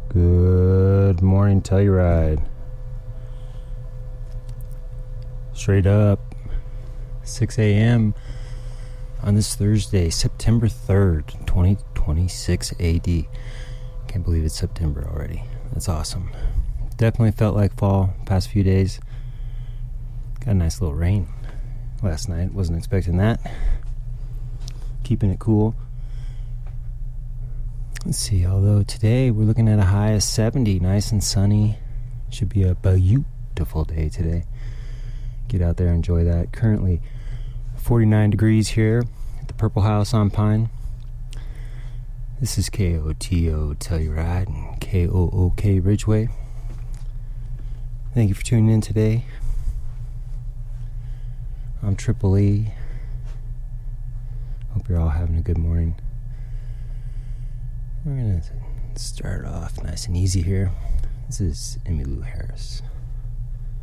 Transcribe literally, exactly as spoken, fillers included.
Good morning, Telluride. Straight up, six a.m. on this Thursday, September third, twenty twenty-six A D. Can't believe it's September already. That's awesome. Definitely felt like fall past few days. Got a nice little rain last night. Wasn't expecting that. Keeping it cool. Let's see, although today we're looking at a high of seventy, nice and sunny. Should be a beautiful day today. Get out there, enjoy that. Currently forty-nine degrees here at the Purple House on Pine. This is K O T O Telluride and K O O K Ridgeway. Thank you for tuning in today. I'm Triple E. Hope you're all having a good morning. We're going to start off nice and easy here. This is Emmylou Harris.